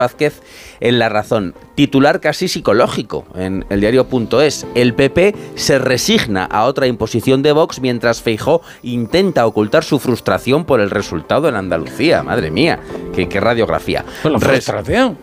Vázquez en La Razón. Titular casi psicológico en el diario.es. El PP se resigna a otra imposición de Vox mientras Feijóo intenta ocultar su frustración por el resultado en Andalucía. Madre mía, qué radiografía. ¿Con la frustración?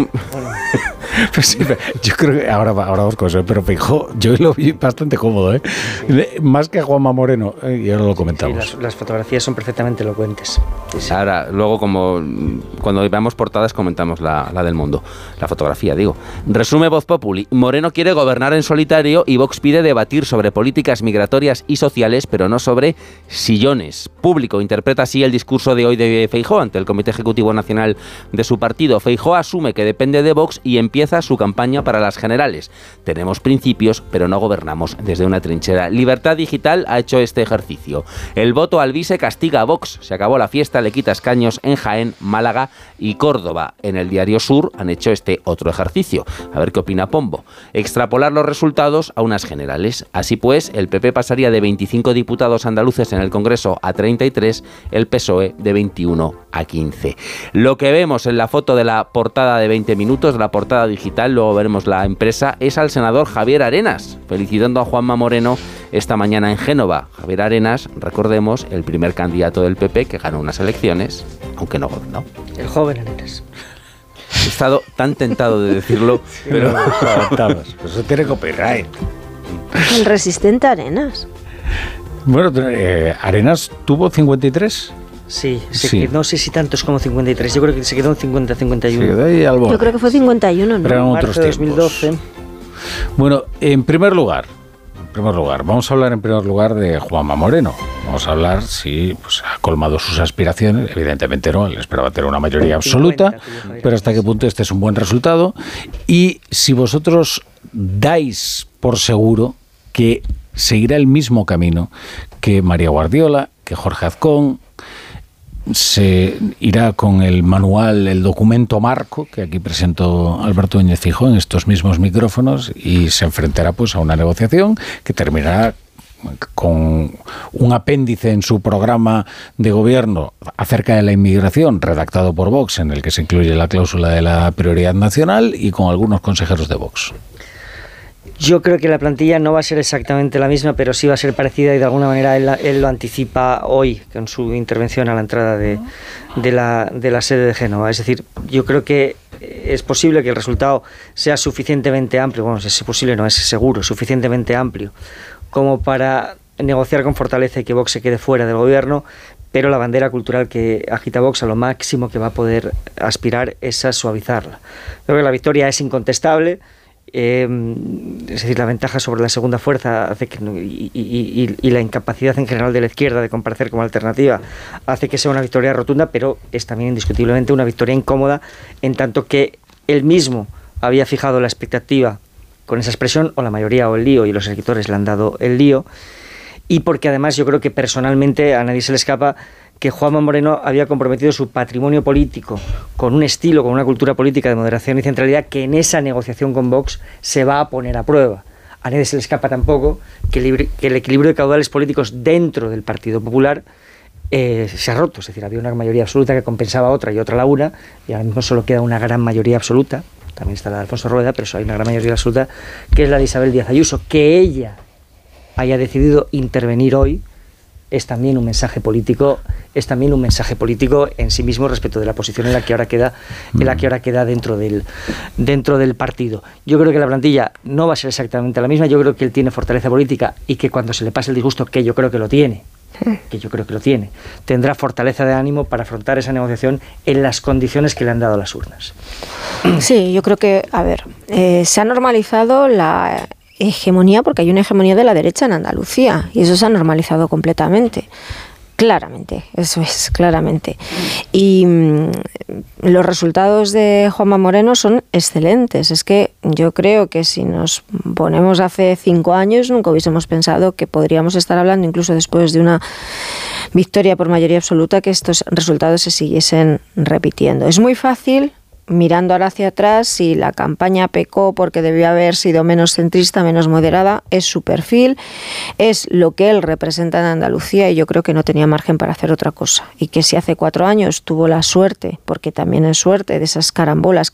Pues sí, yo creo que ahora vamos con eso, pero Feijóo, yo lo vi bastante cómodo, ¿eh? Más que a Juanma Moreno, y ahora lo comentamos. Sí, las fotografías son perfectamente elocuentes. Sí. Ahora, luego, como cuando veamos portadas, comentamos la del Mundo. La fotografía, digo. Resume Voz Populi. Moreno quiere gobernar en solitario y Vox pide debatir sobre políticas migratorias y sociales, pero no sobre sillones. Público interpreta así el discurso de hoy de Feijóo ante el Comité Ejecutivo Nacional de su partido. Feijóo asume que depende de Vox y empieza su campaña para las generales. Tenemos principios, pero no gobernamos desde una trinchera. Libertad Digital ha hecho este ejercicio. El voto al vice castiga a Vox. Se acabó la fiesta, le quita escaños en Jaén, Málaga y Córdoba. En el Diario Sur han hecho este otro ejercicio. A ver qué opina Pombo. Extrapolar los resultados a unas generales. Así pues, el PP pasaría de 25 diputados andaluces en el Congreso a 33, el PSOE de 21 a 15. Lo que vemos en la foto de la portada de 20 minutos, de la portada digital, luego veremos la impresa, es al senador Javier Arenas, felicitando a Juanma Moreno esta mañana en Génova. Javier Arenas, recordemos, el primer candidato del PP que ganó unas elecciones, aunque no gobernó. El joven Arenas. He estado tan tentado de decirlo, pero eso tiene copyright. El resistente Arenas. Bueno, Arenas tuvo 53. Sí. No sé si tantos como 53. Yo creo que se quedó en 50-51. Yo creo que fue 51, ¿no? Pero en otros tiempos. 2012. Bueno, en primer lugar, vamos a hablar en primer lugar de Juanma Moreno. Vamos a hablar si ha colmado sus aspiraciones. Evidentemente no, él esperaba tener una mayoría absoluta, pero hasta qué punto este es un buen resultado. Y si vosotros dais por seguro que seguirá el mismo camino que María Guardiola, que Jorge Azcón, se irá con el manual, el documento marco que aquí presentó Alberto Núñez Feijóo en estos mismos micrófonos y se enfrentará a una negociación que terminará con un apéndice en su programa de gobierno acerca de la inmigración redactado por Vox, en el que se incluye la cláusula de la prioridad nacional, y con algunos consejeros de Vox. Yo creo que la plantilla no va a ser exactamente la misma, pero sí va a ser parecida, y de alguna manera él lo anticipa hoy con su intervención a la entrada de la sede de Génova. Es decir, yo creo que es posible que el resultado sea suficientemente amplio, bueno, es posible, no es seguro, suficientemente amplio como para negociar con fortaleza y que Vox se quede fuera del gobierno, pero la bandera cultural que agita Vox, a lo máximo que va a poder aspirar es a suavizarla. Creo que la victoria es incontestable. Es decir, la ventaja sobre la segunda fuerza hace que, y la incapacidad en general de la izquierda de comparecer como alternativa hace que sea una victoria rotunda, pero es también indiscutiblemente una victoria incómoda, en tanto que él mismo había fijado la expectativa con esa expresión, o la mayoría, o el lío, y los electores le han dado el lío, y porque además yo creo que personalmente a nadie se le escapa que Juanma Moreno había comprometido su patrimonio político con un estilo, con una cultura política de moderación y centralidad que en esa negociación con Vox se va a poner a prueba. A nadie se le escapa tampoco que el equilibrio de caudales políticos dentro del Partido Popular se ha roto. Es decir, había una mayoría absoluta que compensaba a otra y otra la una, y ahora mismo solo queda una gran mayoría absoluta. También está la de Alfonso Rueda, pero hay una gran mayoría absoluta, que es la de Isabel Díaz Ayuso. Que ella haya decidido intervenir hoy es también un mensaje político, en sí mismo respecto de la posición en la que ahora queda, dentro del partido. Yo creo que la plantilla no va a ser exactamente la misma. Yo creo que él tiene fortaleza política, y que cuando se le pase el disgusto, que yo creo que lo tiene, tendrá fortaleza de ánimo para afrontar esa negociación en las condiciones que le han dado las urnas. Sí, yo creo que, se ha normalizado la hegemonía, porque hay una hegemonía de la derecha en Andalucía, y eso se ha normalizado completamente. Claramente, eso es, claramente. Y los resultados de Juanma Moreno son excelentes. Es que yo creo que si nos ponemos hace 5 años, nunca hubiésemos pensado que podríamos estar hablando, incluso después de una victoria por mayoría absoluta, que estos resultados se siguiesen repitiendo. Es muy fácil, mirando ahora hacia atrás, si la campaña pecó porque debió haber sido menos centrista, menos moderada. Es su perfil, es lo que él representa en Andalucía, y yo creo que no tenía margen para hacer otra cosa. Y que si hace 4 años tuvo la suerte, porque también es suerte, de esas carambolas